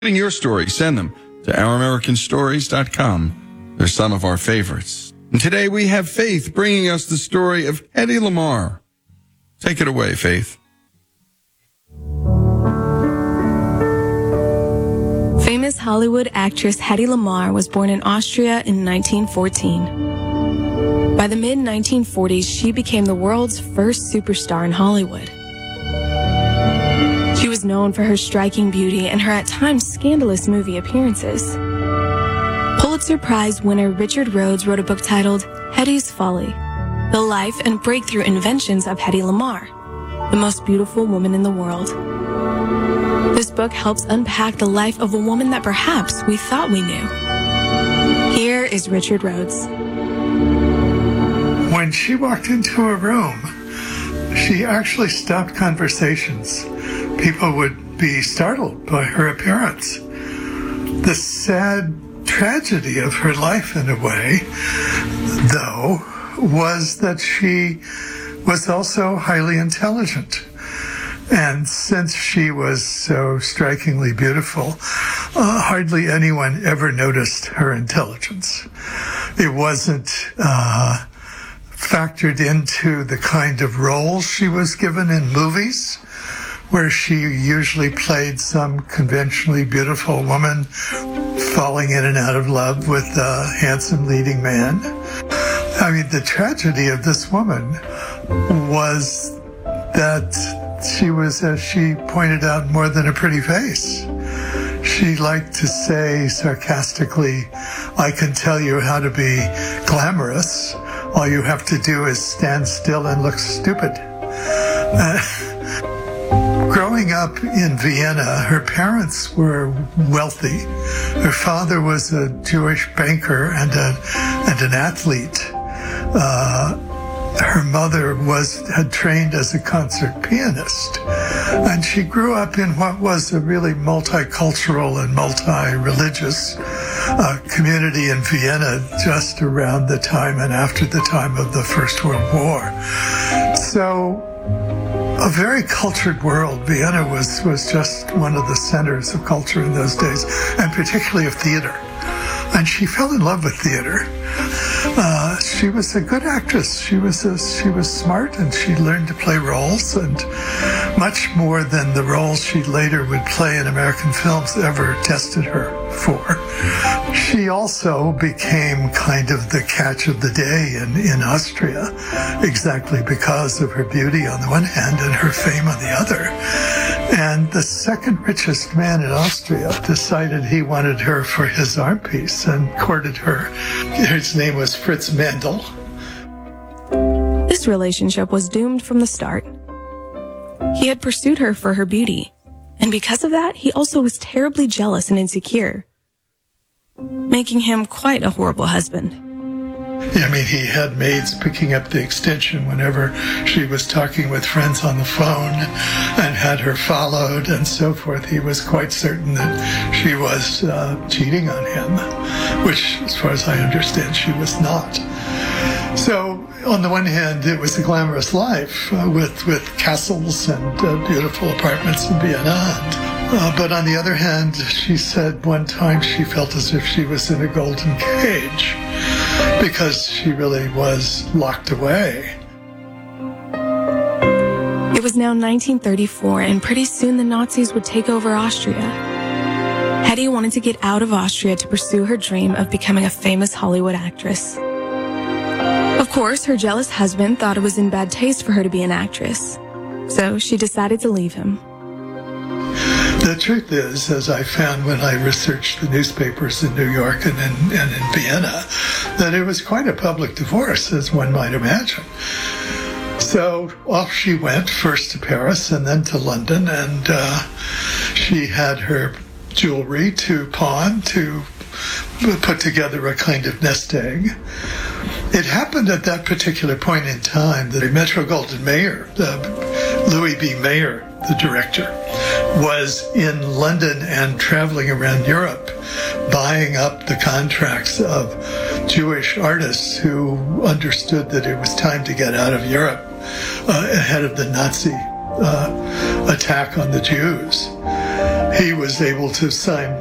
Your stories, send them to ouramericanstories.com. They're some of our favorites. And today we have Faith bringing us the story of Hedy Lamarr. Take it away, Faith. Famous Hollywood actress Hedy Lamarr was born in Austria in 1914. By the mid-1940s, she became the world's first superstar in Hollywood. She was known for her striking beauty and her at times scandalous movie appearances. Pulitzer Prize winner Richard Rhodes wrote a book titled Hedy's Folly: The Life and Breakthrough Inventions of Hedy Lamarr, the most beautiful woman in the world. This book helps unpack the life of a woman that perhaps we thought we knew. Here is Richard Rhodes. When she walked into a room, she actually stopped conversations. People would be startled by her appearance. The sad tragedy of her life, in a way, though, was that she was also highly intelligent. And since she was so strikingly beautiful, hardly anyone ever noticed her intelligence. It wasn't factored into the kind of roles she was given in movies, where she usually played some conventionally beautiful woman falling in and out of love with a handsome leading man. I mean, the tragedy of this woman was that she was, as she pointed out, more than a pretty face. She liked to say sarcastically, "I can tell you how to be glamorous. All you have to do is stand still and look stupid." Growing up in Vienna, her parents were wealthy. Her father was a Jewish banker and an athlete. Her mother had trained as a concert pianist, and she grew up in what was a really multicultural and multi-religious community in Vienna just around the time and after the time of the First World War. So a very cultured world. Vienna was just one of the centers of culture in those days, and particularly of theater. And she fell in love with theater. She was a good actress. She was smart, and she learned to play roles, and much more than the roles she later would play in American films ever tested her for. She also became kind of the catch of the day in Austria, exactly because of her beauty on the one hand and her fame on the other. And the second richest man in Austria decided he wanted her for his art piece and courted her. His name was Fritz Mandl. This relationship was doomed from the start. He had pursued her for her beauty, and because of that, he also was terribly jealous and insecure, making him quite a horrible husband. I mean, he had maids picking up the extension whenever she was talking with friends on the phone and had her followed and so forth. He was quite certain that she was cheating on him, which, as far as I understand, she was not. So, on the one hand, it was a glamorous life with castles and beautiful apartments in Vienna. But on the other hand, she said one time she felt as if she was in a golden cage because she really was locked away. It was now 1934, and pretty soon the Nazis would take over Austria. Hedy wanted to get out of Austria to pursue her dream of becoming a famous Hollywood actress. Of course, her jealous husband thought it was in bad taste for her to be an actress, so she decided to leave him. The truth is, as I found when I researched the newspapers in New York and in Vienna, that it was quite a public divorce, as one might imagine. So off she went, first to Paris and then to London, and she had her jewelry to pawn to put together a kind of nest egg. It happened at that particular point in time that Metro-Goldwyn-Mayer, Louis B. Mayer, the director, was in London and traveling around Europe, buying up the contracts of Jewish artists who understood that it was time to get out of Europe ahead of the Nazi attack on the Jews. he was able to sign